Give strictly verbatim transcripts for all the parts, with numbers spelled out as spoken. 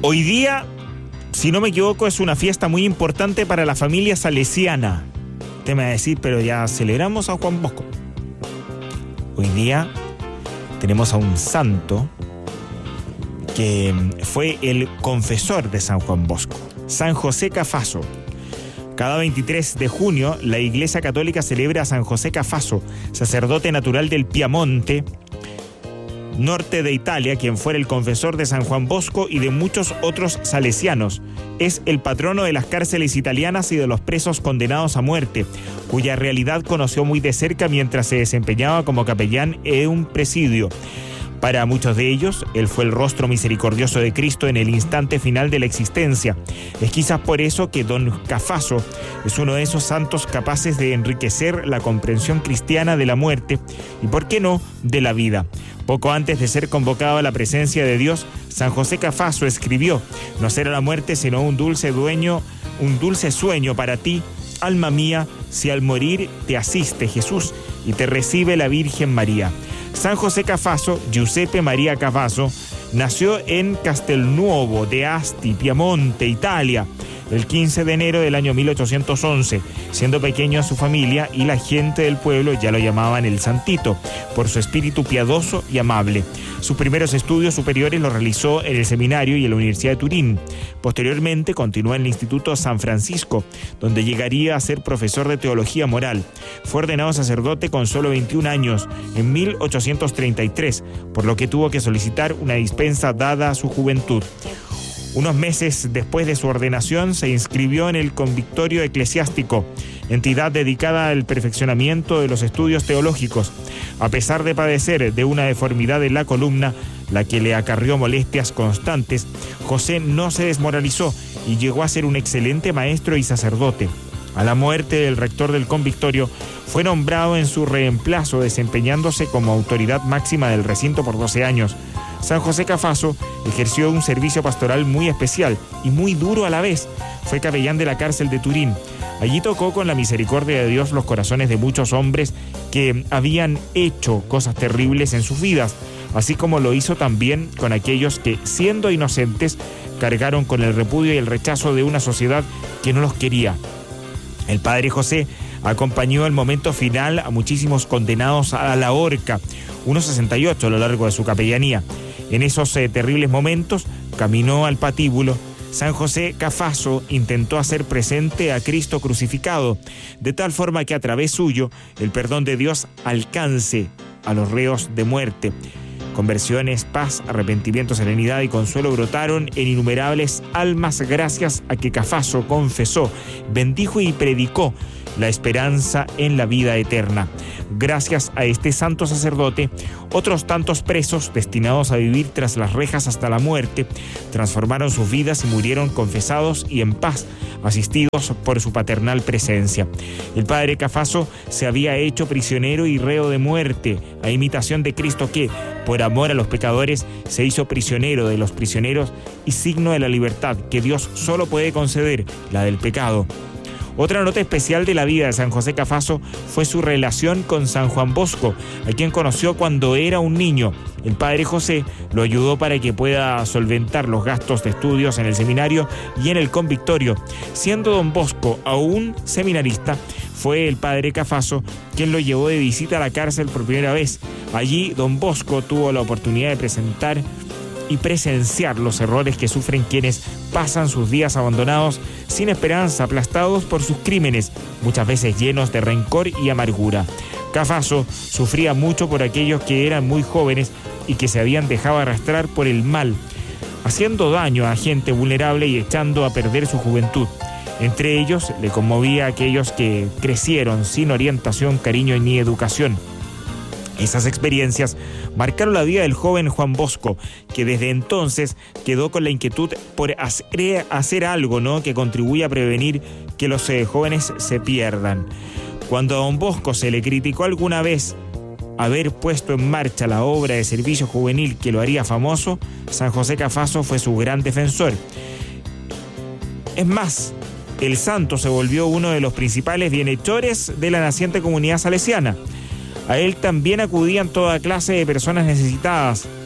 Hoy día, si no me equivoco, es una fiesta muy importante para la familia salesiana. Usted me va a decir, pero ya celebramos a Juan Bosco. Hoy día tenemos a un santo que fue el confesor de San Juan Bosco, San José Cafaso. Cada veintitrés de junio, la Iglesia Católica celebra a San José Cafaso, sacerdote natural del Piamonte, norte de Italia, quien fuera el confesor de San Juan Bosco y de muchos otros salesianos. Es el patrono de las cárceles italianas y de los presos condenados a muerte, cuya realidad conoció muy de cerca mientras se desempeñaba como capellán en un presidio. Para muchos de ellos, él fue el rostro misericordioso de Cristo en el instante final de la existencia. Es quizás por eso que don Cafaso es uno de esos santos capaces de enriquecer la comprensión cristiana de la muerte y, por qué no, de la vida. Poco antes de ser convocado a la presencia de Dios, San José Cafaso escribió: «No será la muerte sino un dulce dueño, un dulce sueño para ti, alma mía, si al morir te asiste Jesús y te recibe la Virgen María». San José Cafaso, Giuseppe Maria Cafaso, nació en Castelnuovo de Asti, Piamonte, Italia, el quince de enero del año mil ochocientos once. Siendo pequeño, su familia y la gente del pueblo ya lo llamaban el Santito, por su espíritu piadoso y amable. Sus primeros estudios superiores los realizó en el seminario y en la Universidad de Turín. Posteriormente continuó en el Instituto San Francisco, donde llegaría a ser profesor de teología moral. Fue ordenado sacerdote con solo veintiún años, en mil ochocientos treinta y tres, por lo que tuvo que solicitar una dispensa dada a su juventud. Unos meses después de su ordenación se inscribió en el Convictorio Eclesiástico, entidad dedicada al perfeccionamiento de los estudios teológicos. A pesar de padecer de una deformidad de la columna, la que le acarrió molestias constantes, José no se desmoralizó y llegó a ser un excelente maestro y sacerdote. A la muerte del rector del convictorio, fue nombrado en su reemplazo, desempeñándose como autoridad máxima del recinto por doce años. San José Cafaso ejerció un servicio pastoral muy especial y muy duro a la vez. Fue capellán de la cárcel de Turín. Allí tocó con la misericordia de Dios los corazones de muchos hombres que habían hecho cosas terribles en sus vidas, así como lo hizo también con aquellos que, siendo inocentes, cargaron con el repudio y el rechazo de una sociedad que no los quería. El padre José acompañó el momento final a muchísimos condenados a la horca, unos sesenta y ocho a lo largo de su capellanía. En esos eh, terribles momentos caminó al patíbulo. San José Cafaso intentó hacer presente a Cristo crucificado, de tal forma que a través suyo el perdón de Dios alcance a los reos de muerte. Conversiones, paz, arrepentimiento, serenidad y consuelo brotaron en innumerables almas gracias a que Cafaso confesó, bendijo y predicó la esperanza en la vida eterna. Gracias a este santo sacerdote, otros tantos presos destinados a vivir tras las rejas hasta la muerte transformaron sus vidas y murieron confesados y en paz, asistidos por su paternal presencia. El padre Cafaso se había hecho prisionero y reo de muerte, a imitación de Cristo que, por amor a los pecadores, se hizo prisionero de los prisioneros y signo de la libertad que Dios solo puede conceder, la del pecado. Otra nota especial de la vida de San José Cafaso fue su relación con San Juan Bosco, a quien conoció cuando era un niño. El padre José lo ayudó para que pueda solventar los gastos de estudios en el seminario y en el convictorio. Siendo don Bosco aún seminarista, fue el padre Cafaso quien lo llevó de visita a la cárcel por primera vez. Allí don Bosco tuvo la oportunidad de presentar y presenciar los errores que sufren quienes pasan sus días abandonados, sin esperanza, aplastados por sus crímenes, muchas veces llenos de rencor y amargura. Cafaso sufría mucho por aquellos que eran muy jóvenes y que se habían dejado arrastrar por el mal, haciendo daño a gente vulnerable y echando a perder su juventud. Entre ellos le conmovía a aquellos que crecieron sin orientación, cariño ni educación. Esas experiencias marcaron la vida del joven Juan Bosco, que desde entonces quedó con la inquietud por hacer, hacer algo, ¿no?, que contribuya a prevenir que los eh, jóvenes se pierdan. Cuando a don Bosco se le criticó alguna vez haber puesto en marcha la obra de servicio juvenil que lo haría famoso, San José Cafaso fue su gran defensor. Es más, el santo se volvió uno de los principales bienhechores de la naciente comunidad salesiana. A él también acudían toda clase de personas necesitadas,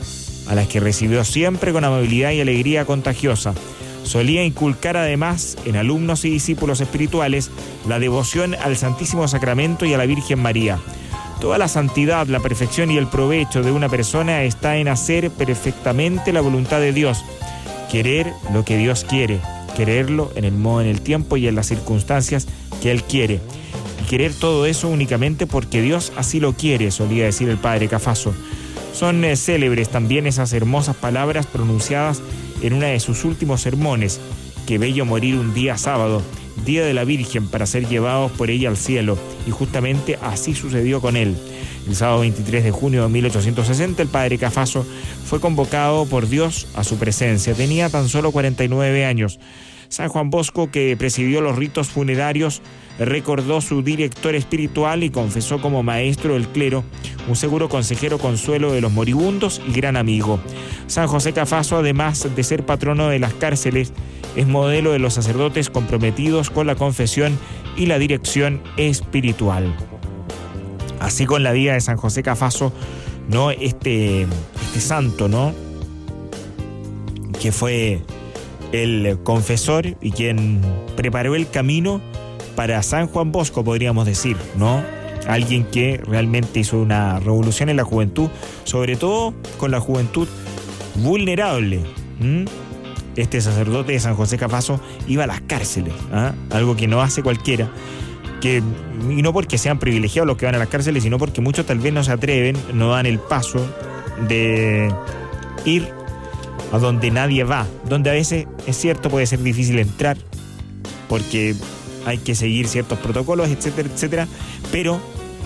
a las que recibió siempre con amabilidad y alegría contagiosa. Solía inculcar además en alumnos y discípulos espirituales la devoción al Santísimo Sacramento y a la Virgen María. Toda la santidad, la perfección y el provecho de una persona está en hacer perfectamente la voluntad de Dios, querer lo que Dios quiere, quererlo en el modo, en el tiempo y en las circunstancias que Él quiere. Y querer todo eso únicamente porque Dios así lo quiere, solía decir el padre Cafaso. Son eh, célebres también esas hermosas palabras pronunciadas en una de sus últimos sermones: qué bello morir un día sábado, día de la Virgen, para ser llevados por ella al cielo. Y justamente así sucedió con él. El sábado veintitrés de junio de mil ochocientos sesenta, el padre Cafaso fue convocado por Dios a su presencia. Tenía tan solo cuarenta y nueve años. San Juan Bosco, que presidió los ritos funerarios, recordó su director espiritual y confesó como maestro del clero, un seguro consejero consuelo de los moribundos y gran amigo. San José Cafaso, además de ser patrono de las cárceles, es modelo de los sacerdotes comprometidos con la confesión y la dirección espiritual. Así, con la vida de San José Cafaso, ¿no? Este, este santo, ¿no? Que fue el confesor y quien preparó el camino para San Juan Bosco, podríamos decir, ¿no? Alguien que realmente hizo una revolución en la juventud, sobre todo con la juventud vulnerable. ¿Mm? Este sacerdote de San José Cafaso iba a las cárceles, ¿eh? Algo que no hace cualquiera. Que, y no porque sean privilegiados los que van a las cárceles, sino porque muchos tal vez no se atreven, no dan el paso de ir a donde nadie va, donde a veces, es cierto, puede ser difícil entrar porque hay que seguir ciertos protocolos, etcétera, etcétera, pero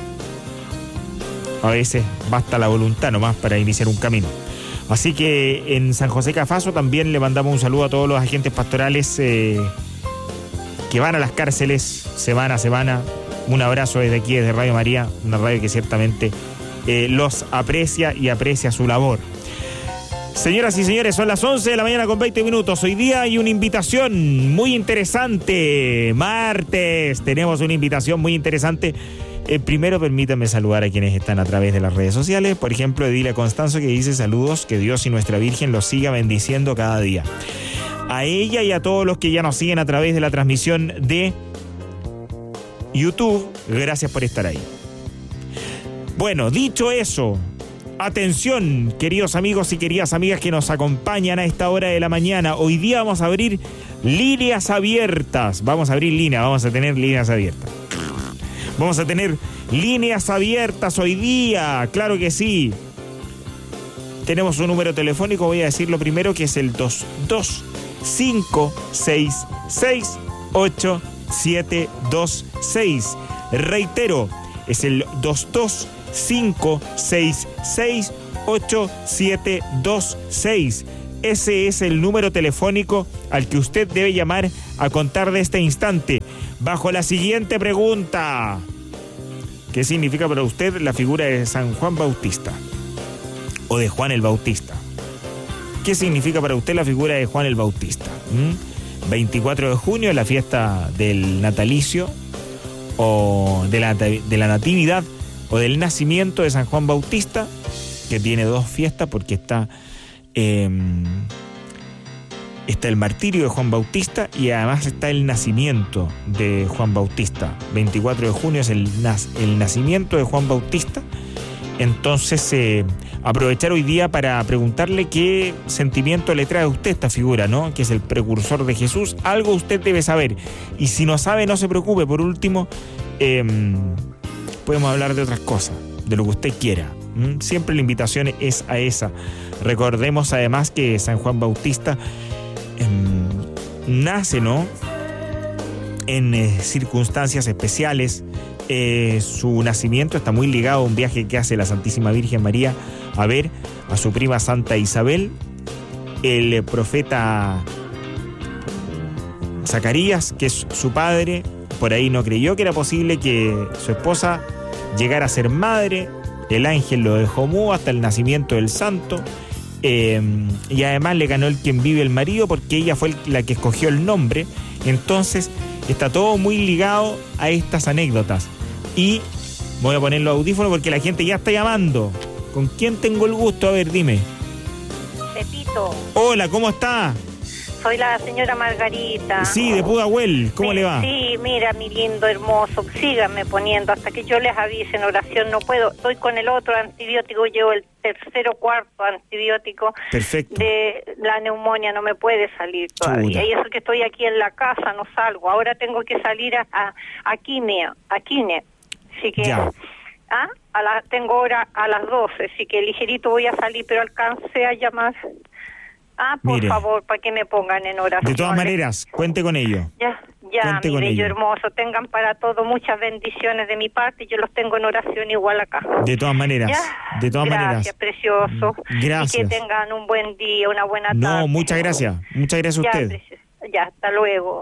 a veces basta la voluntad nomás para iniciar un camino. Así que en San José Cafaso también le mandamos un saludo a todos los agentes pastorales eh, que van a las cárceles semana a semana. Un abrazo desde aquí, desde Radio María, una radio que ciertamente eh, los aprecia y aprecia su labor. Señoras y señores, son las once de la mañana con veinte minutos. Hoy día hay una invitación muy interesante. Martes, tenemos una invitación muy interesante. Eh, primero, permítanme saludar a quienes están a través de las redes sociales. Por ejemplo, Edilia Constanzo, que dice: saludos, que Dios y nuestra Virgen los siga bendiciendo cada día. A ella y a todos los que ya nos siguen a través de la transmisión de YouTube, gracias por estar ahí. Bueno, dicho eso, atención, queridos amigos y queridas amigas que nos acompañan a esta hora de la mañana. Hoy día vamos a abrir líneas abiertas. Vamos a abrir líneas, vamos a tener líneas abiertas. Vamos a tener líneas abiertas hoy día, claro que sí. Tenemos un número telefónico, voy a decirlo primero, que es el dos dos cinco seis seis ocho siete dos seis. Reitero, es el dos dos cinco seis seis ocho siete dos seis. Ese es el número telefónico al que usted debe llamar a contar de este instante, bajo la siguiente pregunta: ¿qué significa para usted la figura de San Juan Bautista? O de Juan el Bautista. ¿Qué significa para usted la figura de Juan el Bautista? ¿Mm? veinticuatro de junio, la fiesta del natalicio, o de la, de la natividad, o del nacimiento de San Juan Bautista, que tiene dos fiestas porque está, eh, está el martirio de Juan Bautista y además está el nacimiento de Juan Bautista. veinticuatro de junio es el, el nacimiento de Juan Bautista. Entonces, eh, aprovechar hoy día para preguntarle qué sentimiento le trae a usted esta figura, ¿no? Que es el precursor de Jesús. Algo usted debe saber. Y si no sabe, no se preocupe. Por último, eh, podemos hablar de otras cosas, de lo que usted quiera. ¿Mm? Siempre la invitación es a esa. Recordemos además que San Juan Bautista eh, nace, ¿no?, en eh, circunstancias especiales. Eh, su nacimiento está muy ligado a un viaje que hace la Santísima Virgen María a ver a su prima Santa Isabel. El profeta Zacarías, que es su padre, por ahí no creyó que era posible que su esposa llegara a ser madre. El ángel lo dejó mudo hasta el nacimiento del santo. Eh, y además le ganó el quien vive el marido, porque ella fue la que escogió el nombre. Entonces está todo muy ligado a estas anécdotas. Y voy a poner los audífonos porque la gente ya está llamando. ¿Con quién tengo el gusto? A ver, dime. Margarito. Hola, ¿cómo está? Soy la señora Margarita. Sí, de Pudahuel. ¿Cómo sí, le va? Sí, mira, mi lindo, hermoso. Síganme poniendo hasta que yo les avise en oración. No puedo. Estoy con el otro antibiótico. Llevo el tercero cuarto antibiótico. Perfecto. De la neumonía. No me puede salir todavía. Chuta. Y eso que estoy aquí en la casa, no salgo. Ahora tengo que salir a, a, a quimio. A quine. Así que... Ya. ¿Ah? A la, tengo hora a las doce. Así que ligerito voy a salir, pero alcancé a llamar... Ah, por Mire, favor, para que me pongan en oración. De todas maneras, cuente con ello. Ya, ya, Cuente mi con bello ello. hermoso. Tengan para todo muchas bendiciones de mi parte. Yo los tengo en oración igual acá. De todas maneras, Ya, de todas gracias, maneras. precioso. Gracias. Y que tengan un buen día, una buena tarde. No, muchas gracias. Muchas gracias a Ya, usted. precioso. Ya, hasta luego.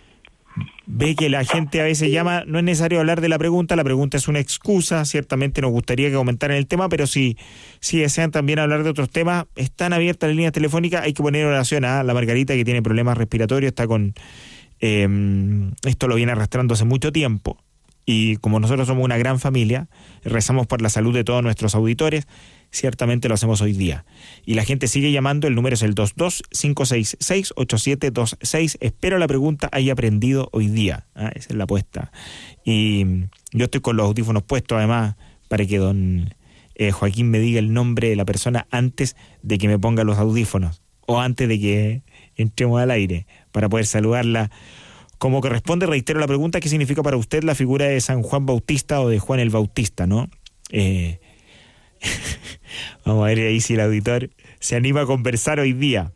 Ve que la gente a veces llama, no es necesario hablar de la pregunta, la pregunta es una excusa, ciertamente nos gustaría que comentaran el tema, pero si, si desean también hablar de otros temas, están abiertas las líneas telefónicas, hay que poner en oración a la Margarita que tiene problemas respiratorios, está con, eh, esto lo viene arrastrando hace mucho tiempo, y como nosotros somos una gran familia, rezamos por la salud de todos nuestros auditores, ciertamente lo hacemos hoy día. Y la gente sigue llamando, el número es el dos dos cinco seis seis ocho siete dos seis. Espero la pregunta haya aprendido hoy día. ¿Ah? Esa es la apuesta. Y yo estoy con los audífonos puestos además para que don eh, Joaquín me diga el nombre de la persona antes de que me ponga los audífonos o antes de que entremos al aire para poder saludarla como corresponde. Reitero la pregunta: ¿qué significa para usted la figura de San Juan Bautista o de Juan el Bautista, no? Eh... Vamos a ver ahí si el auditor se anima a conversar hoy día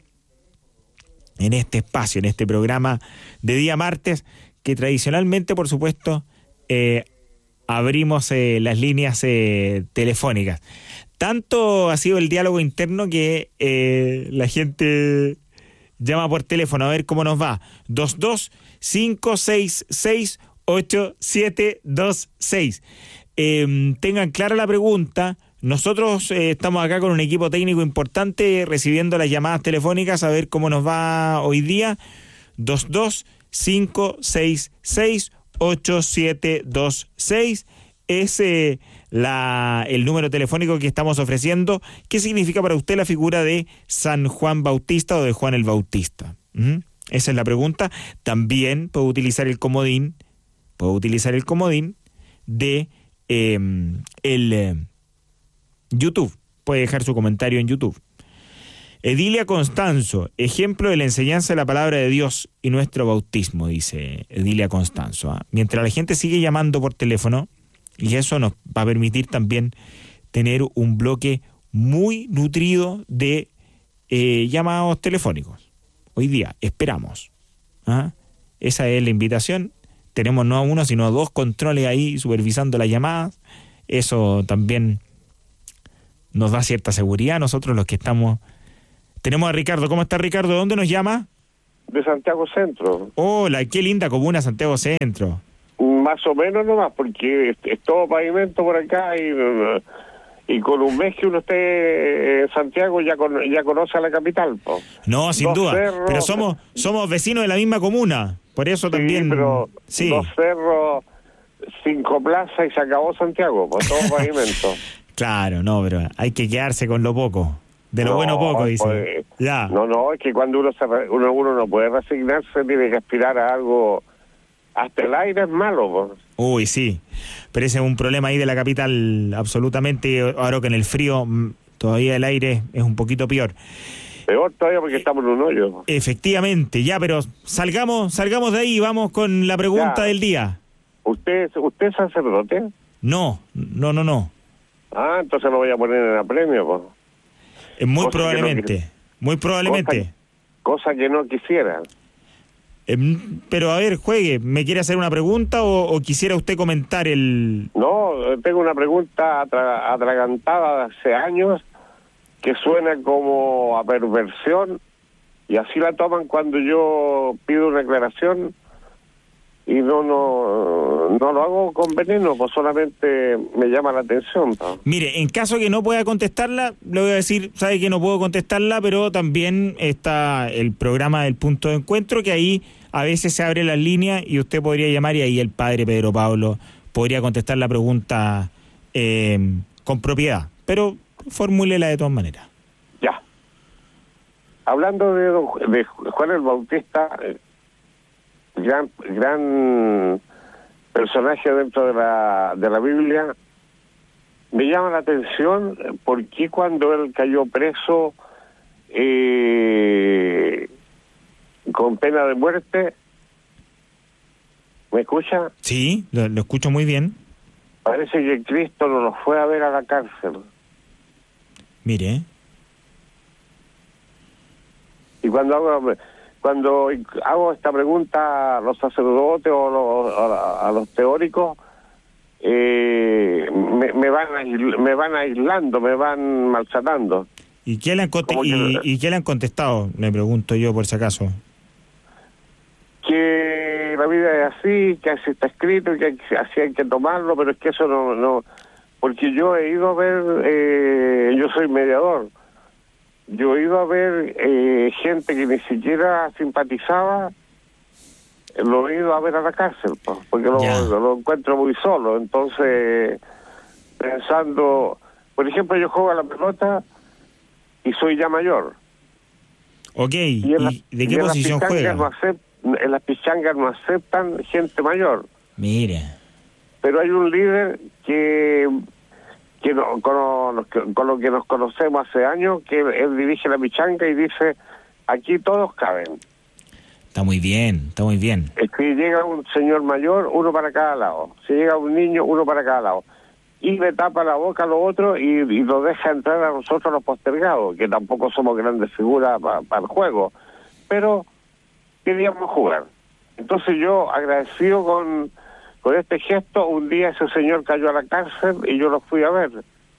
en este espacio, en este programa de día martes, que tradicionalmente, por supuesto, eh, abrimos eh, las líneas eh, telefónicas. Tanto ha sido el diálogo interno que eh, la gente llama por teléfono a ver cómo nos va. dos dos cinco seis seis ocho siete dos seis. Eh, tengan clara la pregunta. Nosotros eh, estamos acá con un equipo técnico importante recibiendo las llamadas telefónicas a ver cómo nos va hoy día. dos dos cinco seis seis ocho siete dos seis es eh, la, el número telefónico que estamos ofreciendo. ¿Qué significa para usted la figura de San Juan Bautista o de Juan el Bautista? ¿Mm? Esa es la pregunta. También puedo utilizar el comodín, puedo utilizar el comodín de eh, el... Eh, YouTube, puede dejar su comentario en YouTube. Edilia Constanzo, ejemplo de la enseñanza de la palabra de Dios y nuestro bautismo, dice Edilia Constanzo. ¿eh? Mientras la gente sigue llamando por teléfono, y eso nos va a permitir también tener un bloque muy nutrido de eh, llamados telefónicos. Hoy día, esperamos. ¿eh? Esa es la invitación. Tenemos no a uno, sino a dos controles ahí supervisando las llamadas. Eso también nos da cierta seguridad. Nosotros los que estamos... Tenemos a Ricardo. ¿Cómo está, Ricardo? ¿Dónde nos llama? De Santiago Centro. Hola, qué linda comuna Santiago Centro. Más o menos nomás, porque es, es todo pavimento por acá y, y con un mes que uno esté en Santiago ya con, ya conoce a la capital, po. No, sin dos duda. cerros, pero somos somos vecinos de la misma comuna. Por eso sí, también... Pero sí, dos cerros, cinco plazas y se acabó Santiago, pues todo pavimento. Claro, no, pero hay que quedarse con lo poco. De lo no, bueno poco, dice. Pues, ya. No, no, es que cuando uno, se re, uno uno no puede resignarse, tiene que aspirar a algo. Hasta el aire es malo, pues. Uy, sí. Pero ese es un problema ahí de la capital, absolutamente. Ahora que en el frío todavía el aire es un poquito peor. Peor todavía porque estamos en un hoyo. Efectivamente, ya, pero salgamos salgamos de ahí y vamos con la pregunta ya. del día. ¿Usted, ¿Usted es sacerdote? No, no, no, no. Ah, entonces lo voy a poner en apremio, pues. Eh, muy cosa probablemente, no, muy probablemente. Cosa, cosa que no quisiera. Eh, pero a ver, juegue, ¿me quiere hacer una pregunta o, o quisiera usted comentar el...? No, tengo una pregunta atra, atragantada de hace años que suena como a perversión y así la toman cuando yo pido una aclaración y no no no lo hago con veneno, pues solamente me llama la atención, ¿no? Mire, en caso que no pueda contestarla, le voy a decir, sabe que no puedo contestarla, pero también está el programa del punto de encuentro, que ahí a veces se abre las líneas y usted podría llamar y ahí el padre Pedro Pablo podría contestar la pregunta eh, con propiedad, pero formúlela de todas maneras. Ya. hablando de, don- de Juan el Bautista, eh, gran gran personaje dentro de la de la Biblia, me llama la atención por qué cuando él cayó preso eh, con pena de muerte, ¿me escucha? Sí, lo, lo escucho muy bien. Parece que Cristo no lo fue a ver a la cárcel. Mire. Y cuando hago cuando hago esta pregunta a los sacerdotes o los, a, a los teóricos, eh, me, me van aisl- me van aislando, me van maltratando. ¿Y qué le han, conte- Como que- y, ¿Y qué le han contestado? Le pregunto yo por si acaso. Que la vida es así, que así está escrito, que hay- así hay que tomarlo, pero es que eso no, no, porque yo he ido a ver, eh, yo soy mediador, yo he ido a ver eh, gente que ni siquiera simpatizaba, lo he ido a ver a la cárcel, pues, porque lo, Ya. lo encuentro muy solo. Entonces, pensando, por ejemplo, yo juego a la pelota y soy ya mayor. Ok, Y en, la- ¿y de y qué en las posición pichangas juega? no acep- en las pichangas no aceptan gente mayor. Mire. Pero hay un líder que, que no- con, lo, que- con lo que nos conocemos hace años, que él, él dirige la pichanga y dice, aquí todos caben. Está muy bien, está muy bien. Es que llega un señor mayor, uno para cada lado. Si llega un niño, uno para cada lado. Y le tapa la boca a los otros y, y nos deja entrar a nosotros los postergados, que tampoco somos grandes figuras para pa el juego. Pero queríamos jugar. Entonces yo, agradecido con, con este gesto, un día ese señor cayó a la cárcel y yo lo fui a ver.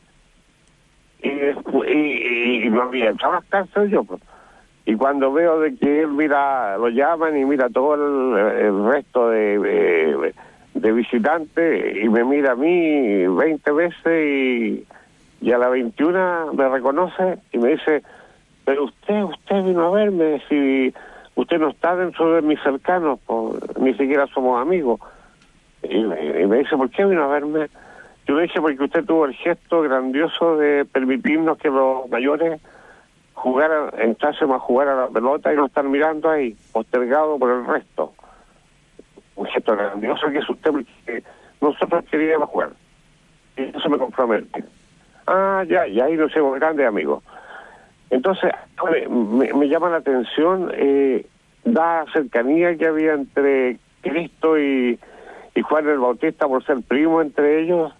Y, despu- y, y, y no había entrado a la cárcel yo, pues. Y cuando veo de que él mira, lo llaman y mira todo el, el resto de, de, de visitantes y me mira a mí veinte veces y, y a la veintiuna me reconoce y me dice, pero usted, usted vino a verme, si usted no está dentro de mis cercanos, pues, ni siquiera somos amigos. Y me, y me dice, ¿por qué vino a verme? Yo le dije, porque usted tuvo el gesto grandioso de permitirnos que los mayores jugar, entrásemos a jugar a la pelota y no estar mirando ahí, postergado por el resto. Un gesto grandioso que es usted, porque nosotros queríamos jugar. Y eso me compromete. Ah, ya, y ahí nos hacemos grandes amigos. Entonces, me, me llama la atención eh, la cercanía que había entre Cristo y, y Juan el Bautista por ser primo entre ellos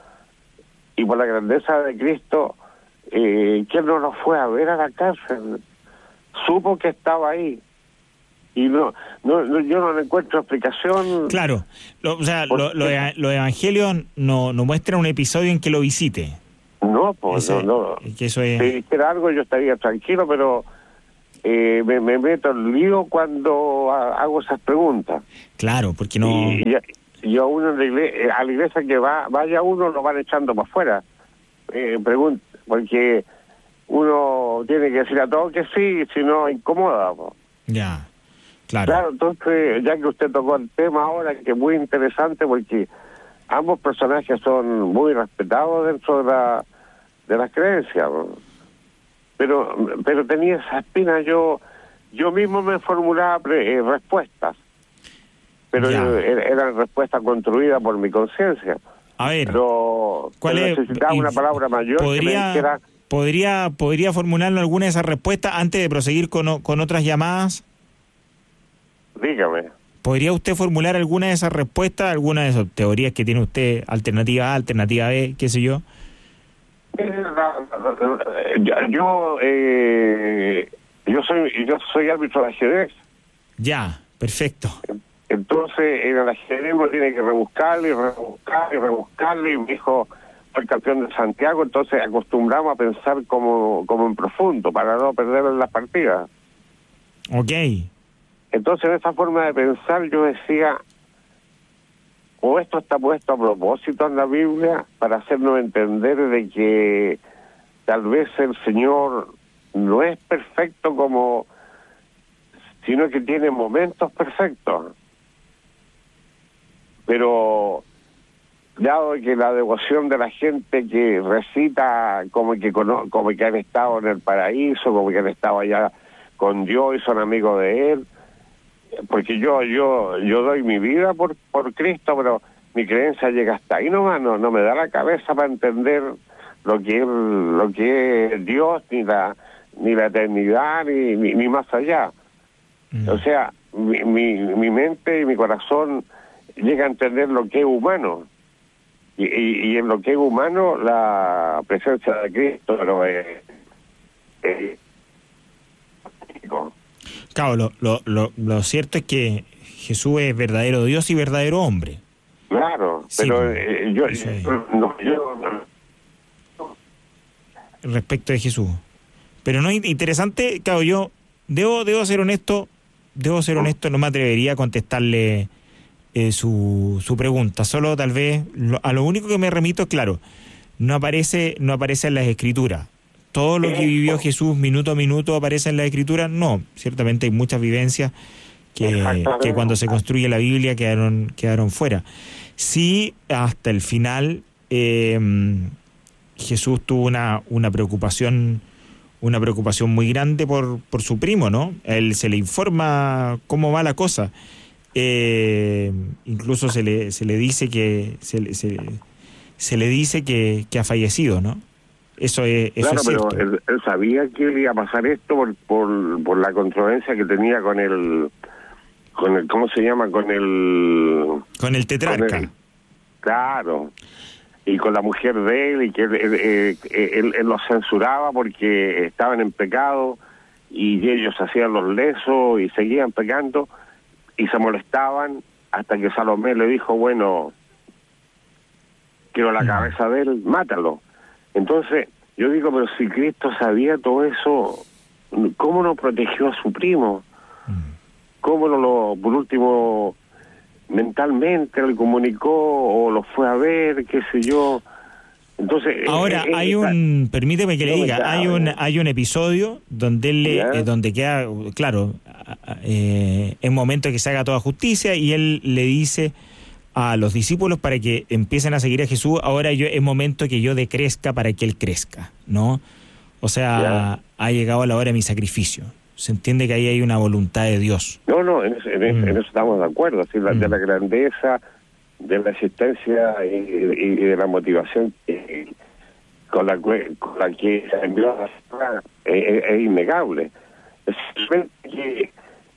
y por la grandeza de Cristo. Eh, que él no lo fue a ver a la cárcel, supo que estaba ahí y no, no, no yo no le encuentro explicación. Claro, lo, o sea, lo, lo, los evangelios no, no muestran un episodio en que lo visite. No, pues Ese, no, no. que eso es... Si dijera algo yo estaría tranquilo, pero eh, me, me meto en lío cuando ha, hago esas preguntas. Claro, porque no... Y, y, y a uno en la iglesia, a la iglesia que va vaya uno lo van echando para afuera. Eh, pregunta, porque uno tiene que decir a todos que sí, si no incomoda. Po. Ya, claro. Claro, entonces, ya que usted tocó el tema ahora, que es muy interesante porque ambos personajes son muy respetados dentro de la de las creencias, po. pero pero tenía esa espina, yo yo mismo me formulaba pre, eh, respuestas, pero yo, eran respuestas construidas por mi conciencia. A ver, pero ¿cuál es? necesitaba una palabra mayor podría, que me dijera... ¿Podría, podría formularnos alguna de esas respuestas antes de proseguir con, con otras llamadas? Dígame. ¿Podría usted formular alguna de esas respuestas, alguna de esas teorías que tiene usted, alternativa A, alternativa B, qué sé yo? Yo eh, yo soy yo soy árbitro de ajedrez. Ya, perfecto. Entonces en el ajedrez uno tiene que rebuscarle y rebuscarle y rebuscarle y mi hijo fue el campeón de Santiago, entonces acostumbramos a pensar como, como en profundo para no perder las partidas. Ok. Entonces en esa forma de pensar yo decía, o esto está puesto a propósito en la Biblia para hacernos entender de que tal vez el Señor no es perfecto como, sino que tiene momentos perfectos. Pero dado que la devoción de la gente que recita como que cono- como que han estado en el paraíso, como que han estado allá con Dios y son amigos de Él, porque yo yo yo doy mi vida por por Cristo, pero mi creencia llega hasta ahí nomás, no, no me da la cabeza para entender lo que es, lo que es Dios, ni la ni la eternidad, ni, ni, ni más allá. Mm. O sea, mi, mi, mi mente y mi corazón llega a entender lo que es humano. Y, y, y en lo que es humano, la presencia de Cristo, pero es... es claro, lo, lo, lo, lo cierto es que Jesús es verdadero Dios y verdadero hombre. Claro, sí, pero eh, yo, yo, no, yo... Respecto de Jesús. Pero no es interesante, claro, yo debo debo ser honesto, debo ser honesto, no me atrevería a contestarle eh, su, su pregunta. Solo tal vez, lo, a lo único que me remito es, claro, no aparece, no aparece en las Escrituras. Todo lo que vivió Jesús minuto a minuto aparece en las Escrituras. No, ciertamente hay muchas vivencias que, que cuando se construye la Biblia quedaron, quedaron fuera. Sí, hasta el final eh, Jesús tuvo una, una preocupación una preocupación muy grande por, por su primo, ¿no? A él se le informa cómo va la cosa. Eh, incluso se le se le dice que se, se, se le dice que, que ha fallecido, ¿no? Eso es, eso claro, es cierto. Pero él, él sabía que iba a pasar esto por, por por la controversia que tenía con el con el ¿cómo se llama? Con el con el tetrarca. Con el, claro. Y con la mujer de él, y que él, él, él, él los censuraba porque estaban en pecado, y ellos hacían los lesos y seguían pecando, y se molestaban, hasta que Salomé le dijo, bueno, quiero la cabeza de él, mátalo. Entonces, yo digo, pero si Cristo sabía todo eso, ¿cómo no protegió a su primo? ¿Cómo no lo, por último... mentalmente le comunicó o lo fue a ver, qué sé yo? Entonces ahora eh, hay está, un permíteme que le diga está, hay un hay un episodio donde él le, eh, donde queda claro eh, es momento de que se haga toda justicia, y él le dice a los discípulos para que empiecen a seguir a Jesús, ahora yo es momento que yo decrezca para que él crezca, ¿no? O sea, ¿ya? Ha llegado la hora de mi sacrificio. Se entiende que ahí hay una voluntad de Dios. No, no, en eso, en eso, mm. en eso estamos de acuerdo, ¿sí? La, mm. de la grandeza, de la existencia y, y, y de la motivación que, con, la, con la que se envió a la tierra es, es innegable. Es que,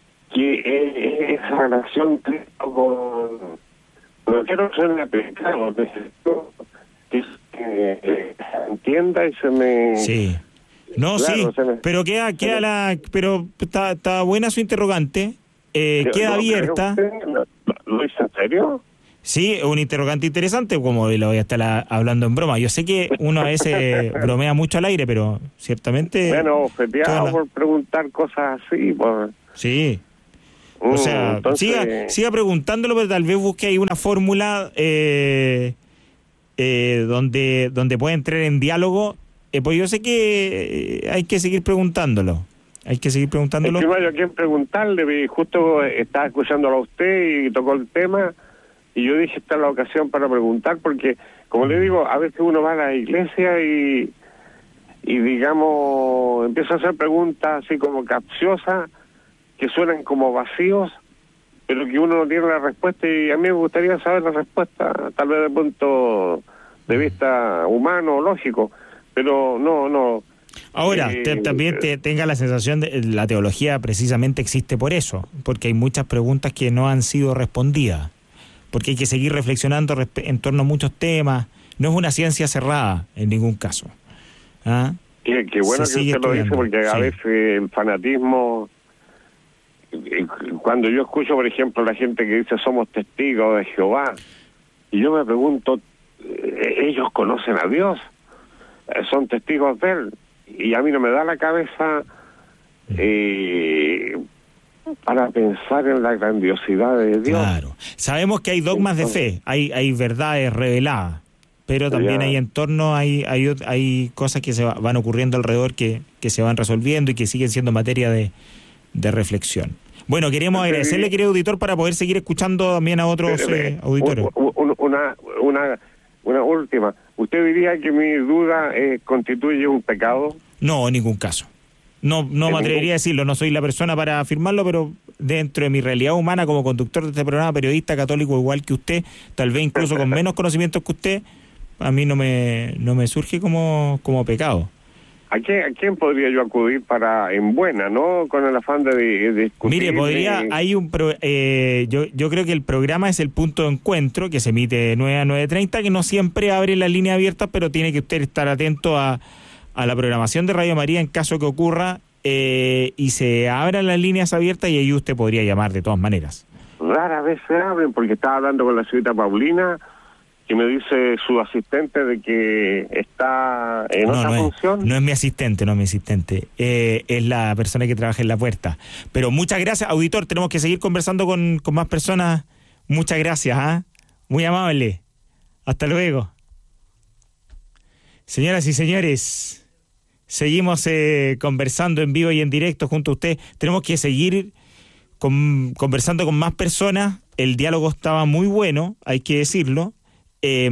que esa relación con... No quiero ser una pecado, necesito que se entienda y se me... Sí. No, claro, sí, me... pero queda, queda la, pero está, está buena su interrogante, eh, Yo, queda no, abierta. ¿Lo, ¿Lo hice en serio? Sí, es un interrogante interesante, como lo voy a estar la, hablando en broma. Yo sé que uno a veces bromea mucho al aire, pero ciertamente... Bueno, ofendido la... por preguntar cosas así, por... Sí. O sea, uh, entonces... siga, siga preguntándolo, pero tal vez busque ahí una fórmula eh, eh, donde, donde pueda entrar en diálogo. Eh, pues yo sé que eh, hay que seguir preguntándolo. Hay que seguir preguntándolo. Es que no hay a quién preguntarle. Justo estaba escuchándolo a usted y tocó el tema. Y yo dije, esta es la ocasión para preguntar. Porque, como le digo, a veces uno va a la iglesia y, y digamos, empieza a hacer preguntas así como capciosas, que suenan como vacíos, pero que uno no tiene la respuesta. Y a mí me gustaría saber la respuesta, tal vez desde el punto de vista humano o lógico. Pero no, no. Ahora, eh, te, también te, tenga la sensación de la teología precisamente existe por eso, porque hay muchas preguntas que no han sido respondidas, porque hay que seguir reflexionando en torno a muchos temas. No es una ciencia cerrada en ningún caso. ¿Ah? Qué, qué bueno Se que usted lo dice, porque a sí. veces el fanatismo, cuando yo escucho, por ejemplo, la gente que dice somos testigos de Jehová, y yo me pregunto, ¿ellos conocen a Dios? Son testigos de él, y a mí no me da la cabeza eh, para pensar en la grandiosidad de Dios. Claro, sabemos que hay dogmas de fe, hay hay verdades reveladas, pero también ya. hay entorno, hay hay hay cosas que se van ocurriendo alrededor que, que se van resolviendo y que siguen siendo materia de, de reflexión. Bueno, queremos sí. agradecerle, querido auditor, para poder seguir escuchando también a otros pero, eh, auditores. Una, una, una, una última. ¿Usted diría que mi duda eh, constituye un pecado? No, en ningún caso. No, no me En atrevería ningún- a decirlo, no soy la persona para afirmarlo, pero dentro de mi realidad humana como conductor de este programa, periodista católico igual que usted, tal vez incluso con menos conocimientos que usted, a mí no me no me surge como, como pecado. ¿A quién, ¿A quién podría yo acudir para en buena, no con el afán de, de discutir? Mire, podría, de- hay un pro- eh, yo yo creo que el programa es el punto de encuentro que se emite de nueve a nueve treinta, que no siempre abre las líneas abiertas, pero tiene que usted estar atento a, a la programación de Radio María en caso que ocurra eh, y se abran las líneas abiertas, y ahí usted podría llamar de todas maneras. Rara vez se abren, porque estaba hablando con la señorita Paulina, que me dice su asistente de que está en No, otra no es, función. no es mi asistente, no es mi asistente. Eh, es la persona que trabaja en la puerta. Pero muchas gracias, auditor. Tenemos que seguir conversando con, con más personas. Muchas gracias, ¿ah? Muy amable. Hasta luego. Señoras y señores, seguimos eh, conversando en vivo y en directo junto a usted. Tenemos que seguir con, conversando con más personas. El diálogo estaba muy bueno, hay que decirlo. Eh,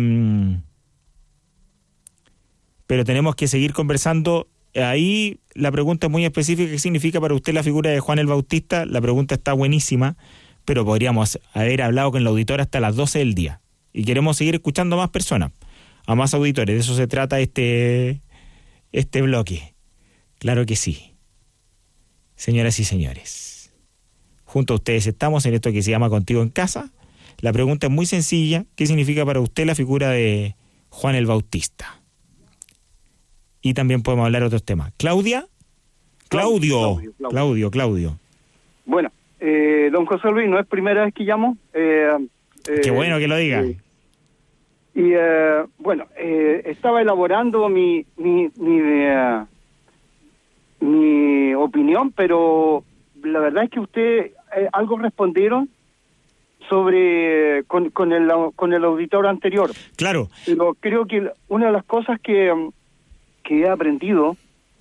pero tenemos que seguir conversando. Ahí la pregunta es muy específica: ¿qué significa para usted la figura de Juan el Bautista? La pregunta está buenísima, pero podríamos haber hablado con el auditor hasta las doce del día. Y queremos seguir escuchando a más personas, a más auditores. De eso se trata este, este bloque. Claro que sí. Señoras y señores, junto a ustedes estamos en esto que se llama Contigo en Casa. La pregunta es muy sencilla: ¿qué significa para usted la figura de Juan el Bautista? Y también podemos hablar de otros temas. ¿Claudia? Claudio. Claudio, Claudio. Claudio, Claudio. Bueno, eh, don José Luis, no es primera vez que llamo. Eh, eh, Qué bueno que lo diga. eh, y eh, bueno, eh, estaba elaborando mi mi mi, eh, mi opinión, pero la verdad es que usted eh, algo respondieron sobre con, con el con el auditor anterior. Claro. Pero creo que una de las cosas que, que he aprendido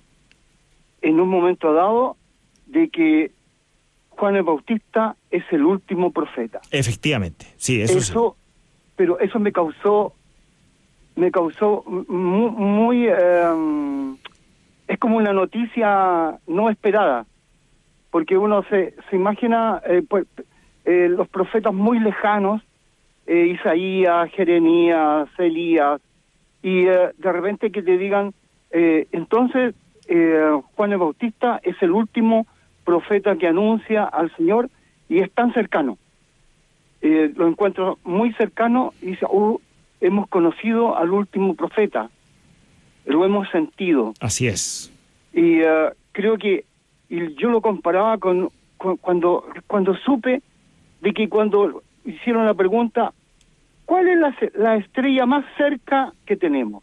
en un momento dado, de que Juan el Bautista es el último profeta. Efectivamente, sí, eso, Eso, pero eso me causó, me causó muy, muy eh, es como una noticia no esperada, porque uno se, se imagina eh, pues, eh, los profetas muy lejanos, eh, Isaías, Jeremías, Elías, y eh, de repente que te digan, eh, entonces eh, Juan el Bautista es el último profeta que anuncia al Señor y es tan cercano. Eh, lo encuentro muy cercano y dice, oh, hemos conocido al último profeta, lo hemos sentido. Así es. Y uh, creo que y yo lo comparaba con, con cuando cuando supe de que cuando hicieron la pregunta, ¿cuál es la, la estrella más cerca que tenemos?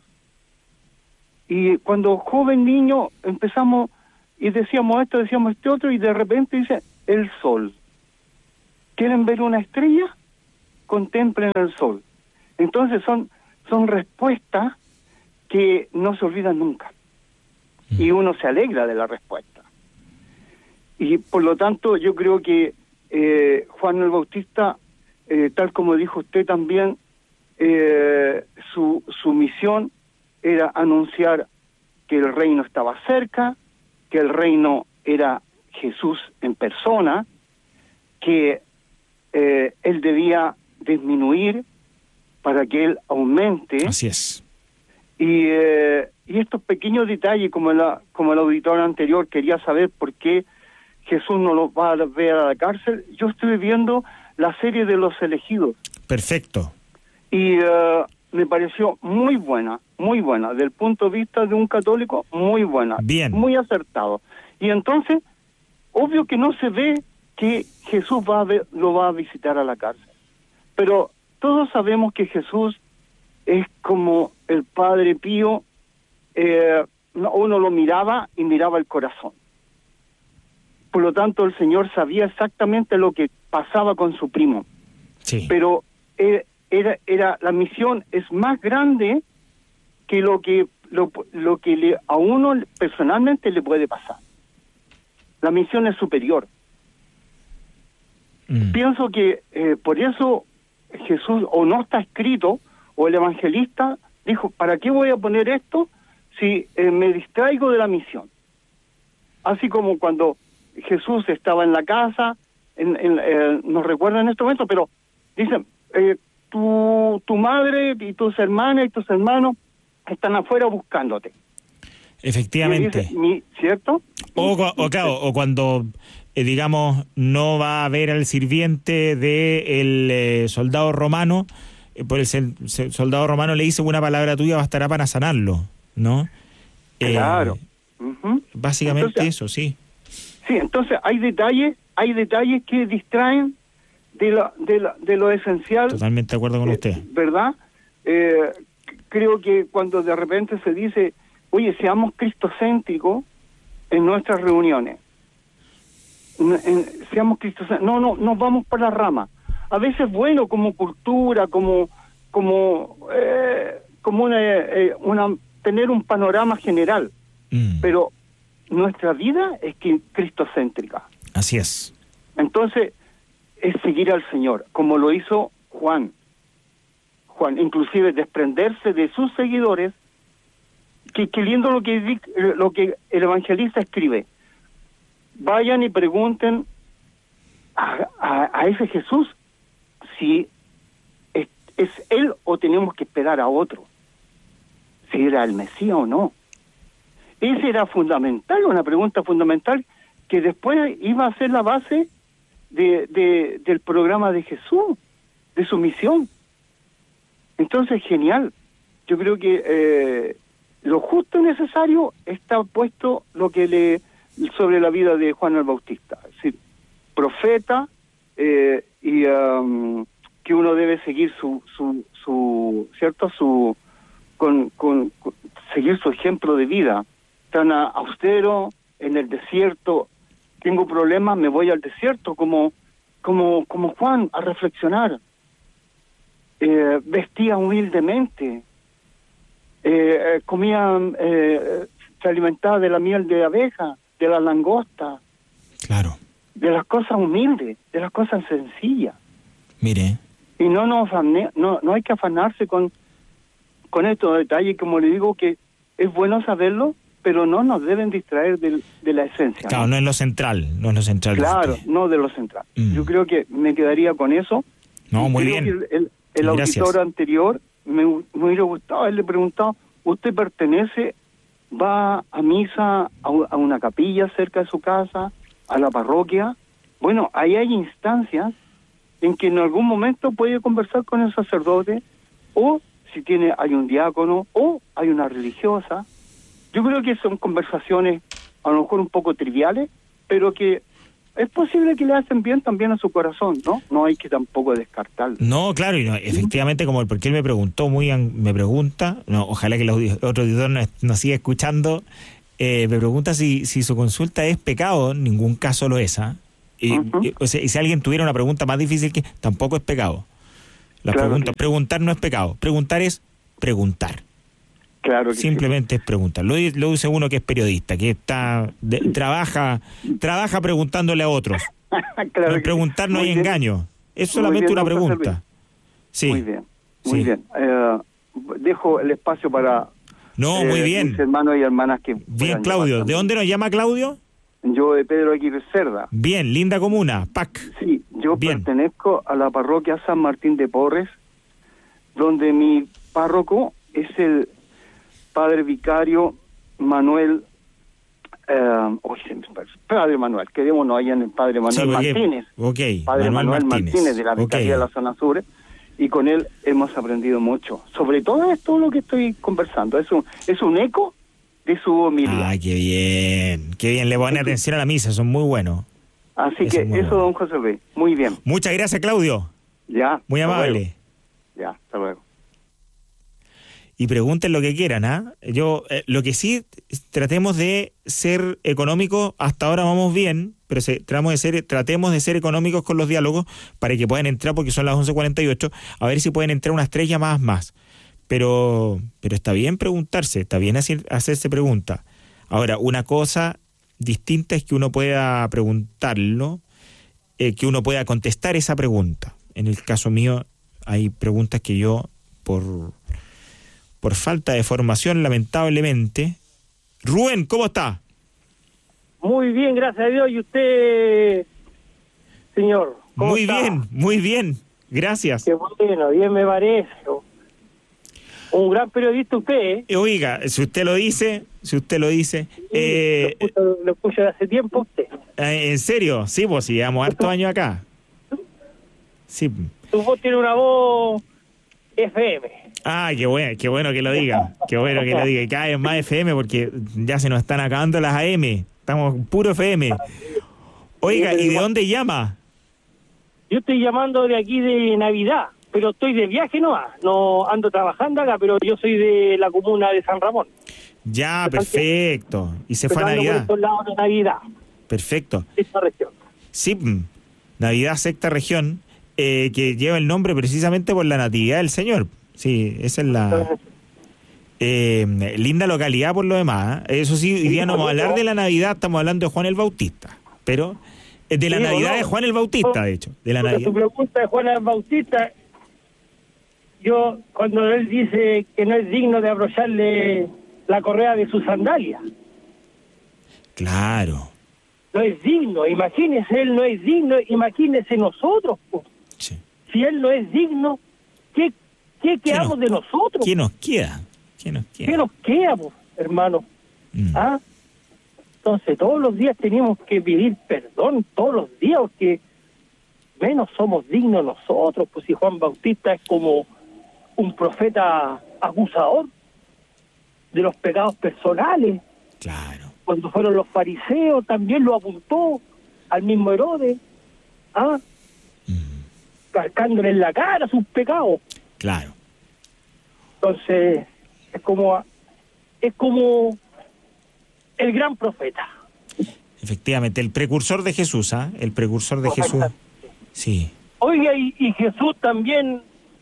Y cuando joven niño empezamos y decíamos esto, decíamos este otro, y de repente dice, el sol. ¿Quieren ver una estrella? Contemplen el sol. Entonces son, son respuestas que no se olvidan nunca. Y uno se alegra de la respuesta. Y por lo tanto yo creo que eh, Juan el Bautista, eh, tal como dijo usted también, eh, su, su misión era anunciar que el reino estaba cerca, que el reino era Jesús en persona, que eh, él debía disminuir para que él aumente. Así es. Y, eh, y estos pequeños detalles, como, la, como el auditor anterior quería saber por qué Jesús no los va a ver a la cárcel, yo estoy viendo la serie de Los Elegidos. Perfecto. Y uh, me pareció muy buena, muy buena, del punto de vista de un católico, muy buena. Bien. Muy acertado. Y entonces, obvio que no se ve que Jesús va a ver, lo va a visitar a la cárcel. Pero todos sabemos que Jesús es como el Padre Pío, eh, uno lo miraba y miraba el corazón. Por lo tanto, el Señor sabía exactamente lo que pasaba con su primo. Sí. Pero eh, era, era la misión es más grande que lo que lo, lo que le, a uno personalmente le puede pasar. La misión es superior. Mm. Pienso que eh, por eso Jesús, o no está escrito, o el evangelista dijo, ¿para qué voy a poner esto si eh, me distraigo de la misión? así como cuando Jesús estaba en la casa, en, en, eh, nos recuerda en este momento, pero dicen, eh, tu, tu madre y tus hermanas y tus hermanos están afuera buscándote. Efectivamente. Dice, mi, ¿cierto? O, o, claro, o cuando, eh, digamos, no va a ver al sirviente del eh, soldado romano, eh, por el, el soldado romano le dice una palabra tuya bastará para sanarlo, ¿no? Claro. Eh, uh-huh. Básicamente entonces, eso, sí. Sí, entonces hay detalles, hay detalles que distraen de lo, de lo, de lo esencial. Totalmente de acuerdo con eh, usted. ¿Verdad? Eh, creo que cuando de repente se dice, oye, seamos cristocéntricos en nuestras reuniones. En, en, seamos cristocéntricos. No, no, nos vamos por la rama. A veces, bueno, como cultura, como como eh, como una, eh, una tener un panorama general. Mm. Pero nuestra vida es que cristocéntrica. Así es. Entonces, es seguir al Señor, como lo hizo Juan. Juan, inclusive desprenderse de sus seguidores. Que, que lindo lo que lo que el evangelista escribe. Vayan y pregunten a, a, a ese Jesús si es, es él o tenemos que esperar a otro, si era el Mesías o no. Esa era fundamental, una pregunta fundamental que después iba a ser la base de, de del programa de Jesús, de su misión. Entonces, genial. Yo creo que eh, lo justo y necesario está puesto lo que le sobre la vida de Juan el Bautista, es decir, profeta eh, y um, que uno debe seguir su su su cierto su con, con, con seguir su ejemplo de vida tan austero en el desierto. Tengo problemas, me voy al desierto como como como Juan a reflexionar. Eh, vestía humildemente. Eh, comía, eh, se alimentaba de la miel de abeja, de la langosta. Claro. De las cosas humildes, de las cosas sencillas. Mire. Y no nos afane, no, no hay que afanarse con, con estos detalles, como le digo, que es bueno saberlo, pero no nos deben distraer de, de la esencia. Claro, ¿no? no es lo central, no es lo central. Claro, no de lo central. Mm. Yo creo que me quedaría con eso. No, muy creo bien. Que el, el, el auditor anterior me, me hubiera gustado haberle preguntado, ¿usted pertenece, va a misa a, a una capilla cerca de su casa, a la parroquia? Bueno, ahí hay instancias en que en algún momento puede conversar con el sacerdote, o si tiene hay un diácono, o hay una religiosa. Yo creo que son conversaciones a lo mejor un poco triviales, pero que es posible que le hacen bien también a su corazón, ¿no? No hay que tampoco descartarlo. No, claro, y no, efectivamente, como el porque él me preguntó, muy me pregunta, no, ojalá que el otro auditor nos, nos siga escuchando, eh, me pregunta si, si su consulta es pecado. En ningún caso lo es, ¿ah? ¿eh? Uh-huh. y, o sea, y si alguien tuviera una pregunta más difícil, que tampoco es pecado. La claro pregunta, sí. Preguntar no es pecado, preguntar es preguntar. Claro que simplemente sí. Es preguntar. Lo, lo dice uno que es periodista, que está de, trabaja trabaja preguntándole a otros. Claro. En preguntar no hay bien. Engaño. Es solamente bien, una pregunta. Sí. Muy bien. Muy sí. bien. Eh, dejo el espacio para no, eh, muy bien. mis hermanos y hermanas que bien, Claudio. ¿De dónde nos llama Claudio? Yo de Pedro Aguirre Cerda. Bien, linda comuna, P A C. Sí, yo bien. Pertenezco a la parroquia San Martín de Porres, donde mi párroco es el Padre Vicario Manuel, eh, oh, Padre Manuel, quedémonos allá en el Padre Manuel sí, okay. Martínez, okay. Padre Manuel, Manuel Martínez. Martínez de la Vicaría okay. de la Zona Sur, y con él hemos aprendido mucho, sobre todo esto lo que estoy conversando, es un, es un eco de su homilía. Ah, qué bien, qué bien, le pone atención a la misa, son muy buenos. Así eso que eso, bueno. Don José Luis, muy bien. Muchas gracias, Claudio. Ya. Muy amable. Luego. Ya, hasta luego. Y pregunten lo que quieran, ¿ah? ¿eh? Yo, eh, lo que sí, tratemos de ser económicos, hasta ahora vamos bien, pero se, tratamos, de ser, tratemos de ser económicos con los diálogos para que puedan entrar, porque son las once cuarenta y ocho, a ver si pueden entrar unas tres llamadas más. Pero pero está bien preguntarse, está bien hacer, hacerse preguntas. Ahora, una cosa distinta es que uno pueda preguntarlo, eh, que uno pueda contestar esa pregunta. En el caso mío, hay preguntas que yo, por... por falta de formación, lamentablemente. Rubén, ¿cómo está? Muy bien, gracias a Dios. ¿Y usted, señor? Muy está? bien, muy bien. Gracias. Qué bueno, bien me parece. Un gran periodista usted, ¿eh? Oiga, si usted lo dice, si usted lo dice... Sí, eh, lo, escucho, lo escucho de hace tiempo usted. eh, ¿En serio? Sí, pues si llevamos hartos años acá. Sí. Tu voz tiene una voz F M. Ah, qué bueno, qué bueno que lo diga. Qué bueno que lo diga. Y cada vez más F M porque ya se nos están acabando las A M. Estamos puro F M. Oiga, ¿y de dónde llama? Yo estoy llamando de aquí de Navidad, pero estoy de viaje no, no ando trabajando acá, pero yo soy de la comuna de San Ramón. Ya, perfecto. Y se fue a Ando por Navidad. estos lados de Navidad, Perfecto. esta región. Sí, mm, Navidad, sexta región, eh, que lleva el nombre precisamente por la natividad del Señor. Sí, esa es la... Eh, linda localidad por lo demás. ¿eh? Eso sí, hoy día no vamos a hablar de la Navidad, estamos hablando de Juan el Bautista. Pero eh, de la Sí, Navidad no, de Juan el Bautista, de hecho. De la Porque Navidad. tu pregunta de Juan el Bautista, yo cuando él dice que no es digno de abrocharle la correa de su sandalia, Claro. no es digno, imagínese, él no es digno, imagínese nosotros, po. Sí. Si él no es digno, ¿qué, qué quedamos nos- de nosotros? ¿Qué nos queda? ¿Qué nos queda? ¿Qué nos queda, po, hermano? Mm. ¿Ah? Entonces todos los días tenemos que pedir perdón, todos los días, porque menos somos dignos nosotros, pues si Juan Bautista es como un profeta acusador de los pecados personales. Claro. Cuando fueron los fariseos también lo apuntó al mismo Herodes, ¿ah? Mm. Calcándole en la cara sus pecados. Claro. Entonces es como es como el gran profeta. Efectivamente, el precursor de Jesús, ¿ah? El precursor de Jesús. Sí. Oiga, y, y Jesús también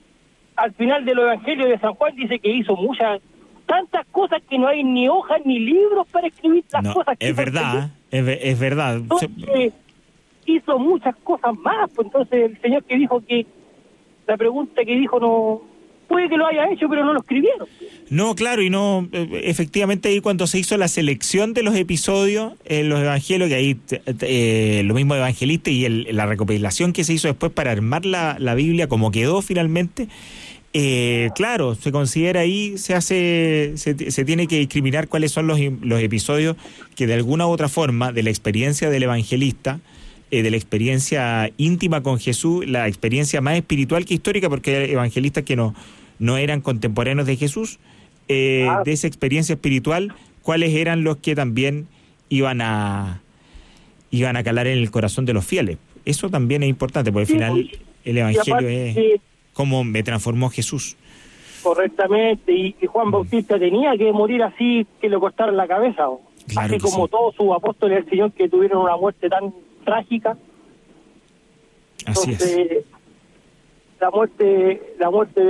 al final del Evangelio de San Juan dice que hizo muchas, tantas cosas que no hay ni hojas ni libros para escribir las No, cosas que es verdad, ¿eh? es, ve- es verdad. Se- Entonces, hizo muchas cosas más, pues entonces el señor que dijo que la pregunta que dijo no puede que lo haya hecho, pero no lo escribieron. No, claro, y no, eh, efectivamente ahí cuando se hizo la selección de los episodios en los evangelios, que ahí t- t- eh, lo mismo de evangelista y el- la recopilación que se hizo después para armar la, la Biblia como quedó finalmente, eh, claro, se considera ahí, se hace, se, se tiene que discriminar cuáles son los, los episodios que de alguna u otra forma, de la experiencia del evangelista, eh, de la experiencia íntima con Jesús, la experiencia más espiritual que histórica, porque hay evangelistas que no, no eran contemporáneos de Jesús, eh, Ah. de esa experiencia espiritual, cuáles eran los que también iban a iban a calar en el corazón de los fieles. Eso también es importante, porque Sí, al final pues, el Y evangelio aparte, es eh, cómo me transformó Jesús. correctamente, y, y Juan Bautista tenía que morir así, que le cortaran la cabeza, o Claro así que como sí. todos sus apóstoles del Señor que tuvieron una muerte tan trágica. Así es. Entonces, la muerte, la muerte de